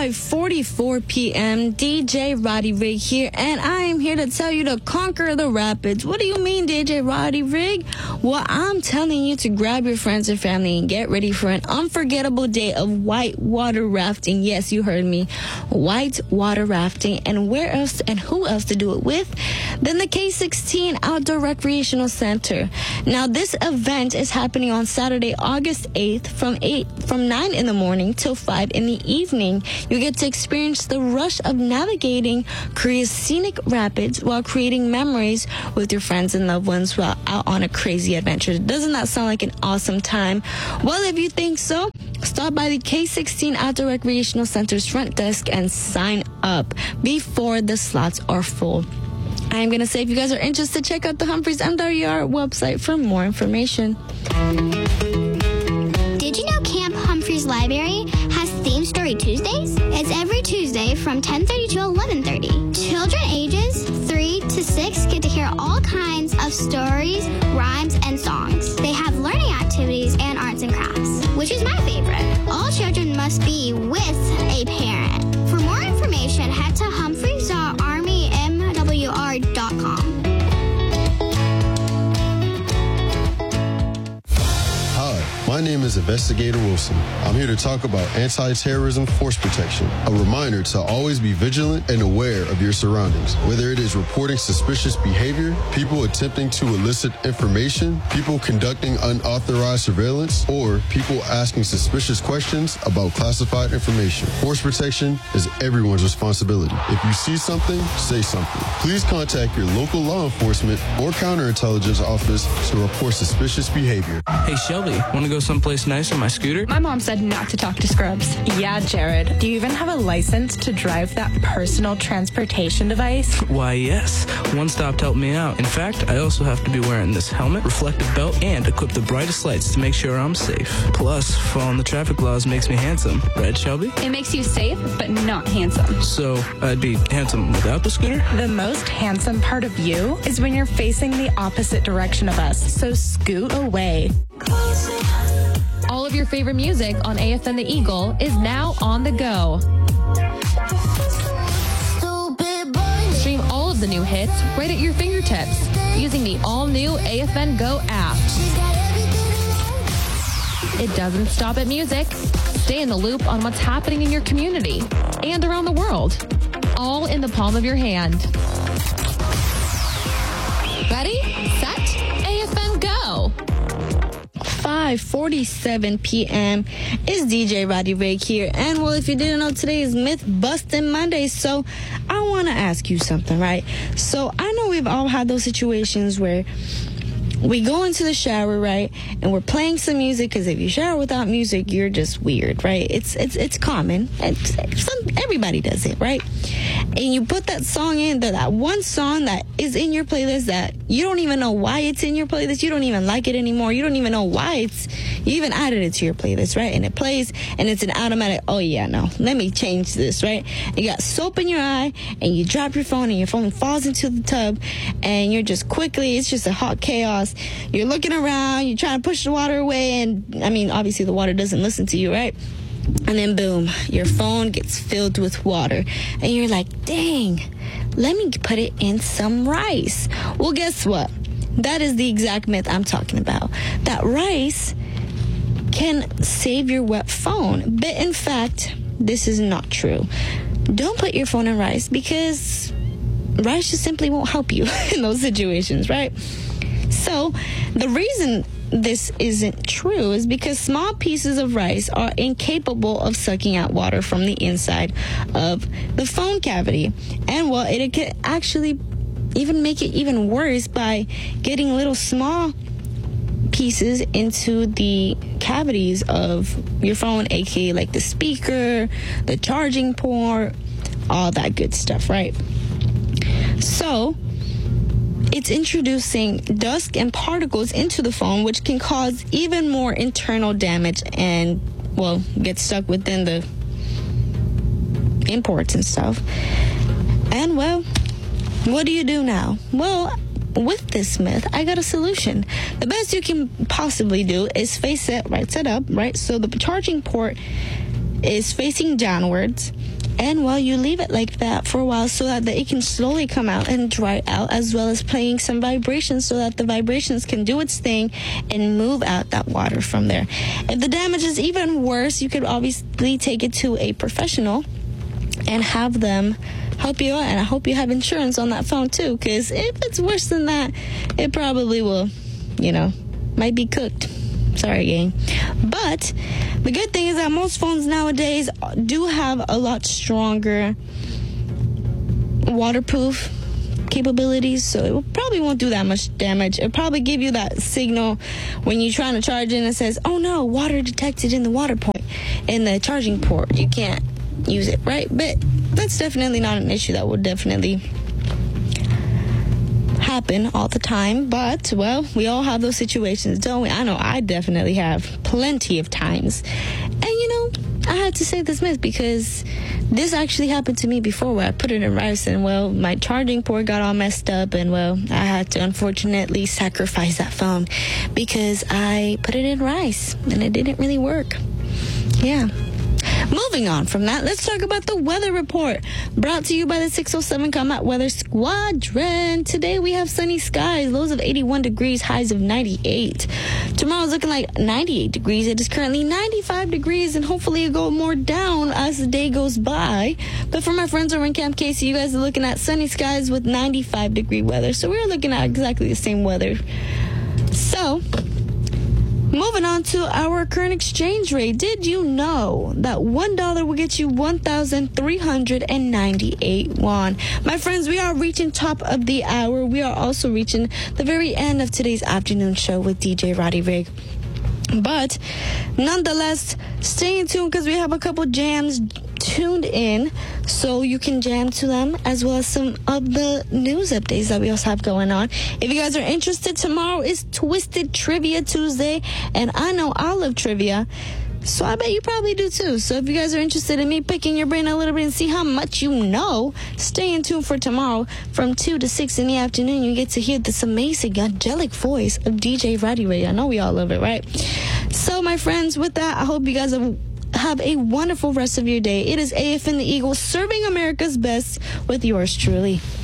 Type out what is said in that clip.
5:44 p.m. DJ Roddy Rig here, and I am here to tell you to conquer the rapids. What do you mean, DJ Roddy Rig? Well, I'm telling you to grab your friends and family and get ready for an unforgettable day of white water rafting. Yes, you heard me. White water rafting. And where else and who else to do it with than the K16 Outdoor Recreational Center. Now, this event is happening on Saturday, August 8th from 9 in the morning till 5 in the evening. You get to experience the rush of navigating Korea's scenic rapids while creating memories with your friends and loved ones while out on a crazy adventure. Doesn't that sound like an awesome time? Well, if you think so, stop by the K16 Outdoor Recreational Center's front desk and sign up before the slots are full. I am going to say, if you guys are interested, check out the Humphreys MWR website for more information. Did you know Camp Humphreys Library has Theme Story Tuesdays? It's every Tuesday from 10:30 to 11:30. Children ages 3 to 6 get to hear all kinds of stories, rhymes, and songs. They have learning activities and arts and crafts, which is my favorite. All children must be with a parent. For more information, head to humphreys.armymwr.com. My name is Investigator Wilson. I'm here to talk about anti-terrorism force protection. A reminder to always be vigilant and aware of your surroundings. Whether it is reporting suspicious behavior, people attempting to elicit information, people conducting unauthorized surveillance, or people asking suspicious questions about classified information. Force protection is everyone's responsibility. If you see something, say something. Please contact your local law enforcement or counterintelligence office to report suspicious behavior. Hey, Shelby, want to go someplace nice on my scooter? My mom said not to talk to scrubs. Yeah, Jared. Do you even have a license to drive that personal transportation device? Why, yes. One Stop helped me out. In fact, I also have to be wearing this helmet, reflective belt, and equip the brightest lights to make sure I'm safe. Plus, following the traffic laws makes me handsome. Right, Shelby? It makes you safe, but not handsome. So, I'd be handsome without the scooter? The most handsome part of you is when you're facing the opposite direction of us. So scoot away. All of your favorite music on AFN The Eagle is now on the go. Stream all of the new hits right at your fingertips using the all-new AFN Go app. It doesn't stop at music. Stay in the loop on what's happening in your community and around the world, all in the palm of your hand. Ready, set, AFN Go! 5:47 p.m. is DJ Roddy Rig here. And, well, if you didn't know, today is Myth Bustin' Monday. So I want to ask you something, right? So I know we've all had those situations where we go into the shower, right, and we're playing some music, because if you shower without music, you're just weird, right? It's common. Everybody does it, right? And you put that song in, that one song that is in your playlist that you don't even know why it's in your playlist. You don't even like it anymore. You don't even know why you even added it to your playlist, right? And it plays, and it's an automatic, oh yeah, no, let me change this, right? You got soap in your eye, and you drop your phone, and your phone falls into the tub, and you're just it's just a hot chaos. You're looking around, you're trying to push the water away, and I mean, obviously the water doesn't listen to you, right? And then boom, your phone gets filled with water, and you're like, dang, let me put it in some rice. Well, guess what? That is the exact myth I'm talking about. That rice can save your wet phone, but in fact, this is not true. Don't put your phone in rice, because rice just simply won't help you in those situations, right? So the reason this isn't true is because small pieces of rice are incapable of sucking out water from the inside of the phone cavity. And, well, it could actually even make it even worse by getting little small pieces into the cavities of your phone, aka like the speaker, the charging port, all that good stuff, right? So it's introducing dust and particles into the phone, which can cause even more internal damage and, well, get stuck within the imports and stuff. And, well, what do you do now? Well, with this myth, I got a solution. The best you can possibly do is face it right side up, right? So the charging port is facing downwards, And while you leave it like that for a while so that it can slowly come out and dry out, as well as playing some vibrations so that the vibrations can do its thing and move out that water from there. If the damage is even worse, you could obviously take it to a professional and have them help you out. And I hope you have insurance on that phone too, because if it's worse than that, it probably will, might be cooked. Sorry, gang. But the good thing is that most phones nowadays do have a lot stronger waterproof capabilities, so it probably won't do that much damage. It'll probably give you that signal when you're trying to charge it and it says, oh no, water detected in the water point, in the charging port. You can't use it, right? But that's definitely not an issue that will definitely happen all the time. But, well, we all have those situations, don't we? I know I definitely have plenty of times. And, I had to say this myth because this actually happened to me before where I put it in rice and, well, my charging port got all messed up and, well, I had to unfortunately sacrifice that phone because I put it in rice and it didn't really work. Yeah. Moving on from that, let's talk about the weather report brought to you by the 607 Combat Weather Squadron. Today we have sunny skies, lows of 81 degrees, highs of 98. Tomorrow's looking like 98 degrees. It is currently 95 degrees, and hopefully it'll go more down as the day goes by. But for my friends over in Camp Casey, you guys are looking at sunny skies with 95 degree weather. So we're looking at exactly the same weather. So, moving on to our current exchange rate. Did you know that $1 will get you 1,398 won? My friends, we are reaching top of the hour. We are also reaching the very end of today's afternoon show with DJ Roddy Rig. But nonetheless, stay in tune because we have a couple jams tuned in so you can jam to them, as well as some of the news updates that we also have going on. If you guys are interested, tomorrow is Twisted Trivia Tuesday, and I know I love trivia, so I bet you probably do too. So if you guys are interested in me picking your brain a little bit and see how much you know, stay in tune for tomorrow from 2 to 6 in the afternoon. You get to hear this amazing angelic voice of DJ Roddy Ray. I know we all love it, right? So my friends, with that, I hope you guys have a wonderful rest of your day. It is AF and the Eagle serving America's best with yours truly.